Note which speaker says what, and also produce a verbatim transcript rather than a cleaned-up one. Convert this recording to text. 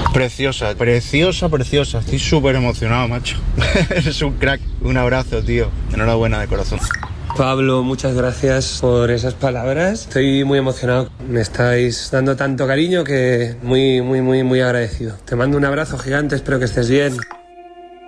Speaker 1: Preciosa, preciosa, preciosa. Estoy súper emocionado, macho. Eres un crack. Un abrazo, tío. Enhorabuena de corazón.
Speaker 2: Pablo, muchas gracias por esas palabras. Estoy muy emocionado. Me estáis dando tanto cariño que muy, muy, muy, muy agradecido. Te mando un abrazo gigante. Espero que estés bien.